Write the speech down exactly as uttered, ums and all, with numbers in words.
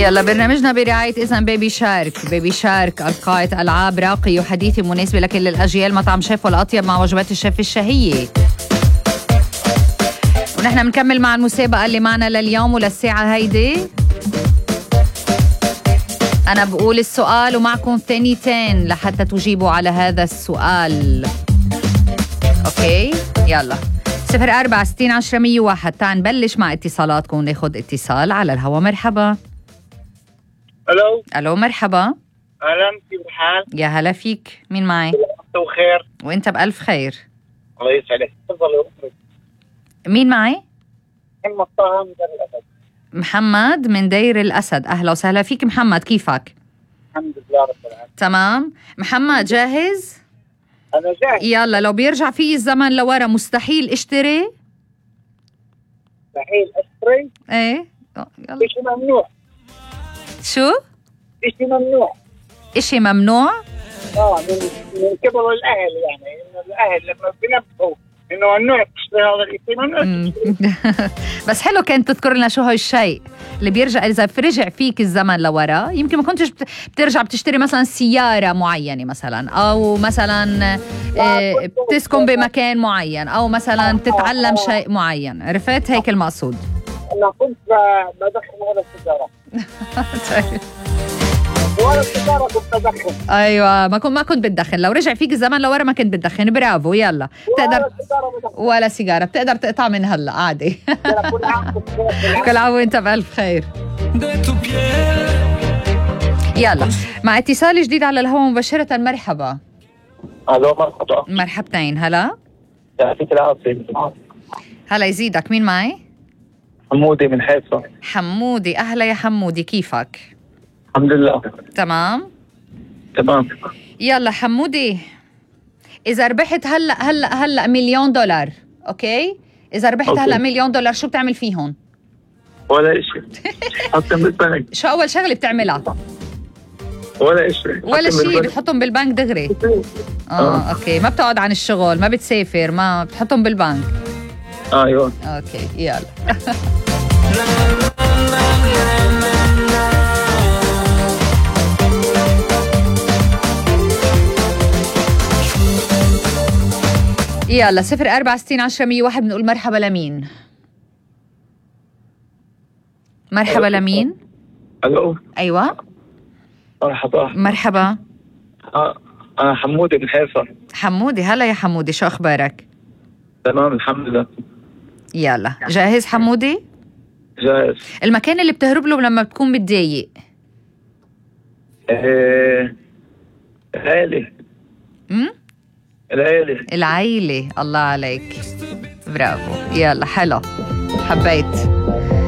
يلا برنامجنا برعاية إذن بيبي شارك. بيبي شارك ألقاية ألعاب راقية وحديثة مناسبة لكل الأجيال. مطعم شيف والأطيب مع وجبات الشيف الشهية. ونحن بنكمل مع المسابقة اللي معنا لليوم وللساعة هيدي. أنا بقول السؤال ومعكم ثانيتين لحتى تجيبوا على هذا السؤال. أوكي يلا صفر أربعة ستين عشرة مية واحد. تعال نبلش مع اتصالاتكم وناخد اتصال على الهوا. مرحبا. الو. الو مرحبا. اهلا، كيف الحال؟ يا هلا فيك، مين معي؟ وخير. وانت بألف خير. الله يسعدك. تفضل. مين معي؟ محمد طه من دير الاسد. محمد من دير الاسد، اهلا وسهلا فيك محمد، كيفك؟ الحمد لله رب العالمين. تمام. محمد جاهز؟ انا جاهز. يلا لو بيرجع في الزمن لورا مستحيل اشتري؟ مستحيل اشتري؟ ايه يلا. اشي ممنوع. شو؟ اشي ممنوع. اشي ممنوع؟ اه من من قبل الاهل، يعني انه الاهل لما بينبهوا انه ممنوع تشتري هذا الشيء ممنوع. بس حلو كانت تذكر لنا شو هو الشيء اللي بيرجع اذا برجع فيك الزمن لورا. يمكن ما كنتش بترجع بتشتري مثلا سياره معينه مثلا، او مثلا آه بتسكن بمكان معين، او مثلا تتعلم شيء معين. عرفت هيك المقصود؟ انا كنت بدخن ولا سيجاره. ولا السيجاره كنت بدخن. ايوه ما كنت ما كنت بتدخن. لو رجع فيك الزمن لورا ما كنت بتدخن. برافو. يلا بتقدر ولا سيجاره بتقدر تقطع من هلا عادي. كل عام وانت بألف خير. يلا مع اتصال جديد على الهواء مباشره. مرحبا. الو مرحبا. مرحبتين. هلا يعطيك العافيه. هلا يزيدك. مين معي؟ حمودي من حيفا. حمودي اهلا يا حمودي، كيفك؟ الحمد لله تمام تمام. يلا حمودي، إذا ربحت هلا هلا هلا مليون دولار، أوكي؟ إذا ربحت أوكي. هلا مليون دولار شو بتعمل فيهم؟ ولا شيء. حطهم بالبنك. شو أول شغلة بتعملها؟ ولا شيء. ولا شيء، بتحطهم بالبنك دغري. آه, آه أوكي، ما بتقعد عن الشغل، ما بتسافر، ما بتحطهم بالبنك. أيوة. أوكي يلا. يلا صفر أربعة ستين عشرة مية واحد. بنقول مرحبا لمين؟ مرحبا لمين؟ الو. أيوة مرحبا. مرحبا. آه. أنا حمودي من حيفا. حمودي هلا يا حمودي، شو أخبارك؟ تمام الحمد لله. يلا جاهز حمودي؟ جاهز. المكان اللي بتهرب له لما بتكون متضايق؟ ايه العيلة. امم العيلة. العيلة. الله عليك، برافو. يلا حلو، حبيت.